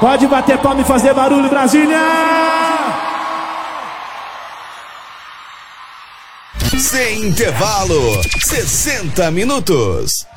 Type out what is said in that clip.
Pode bater palma e fazer barulho, Brasília! Sem intervalo, 60 minutos.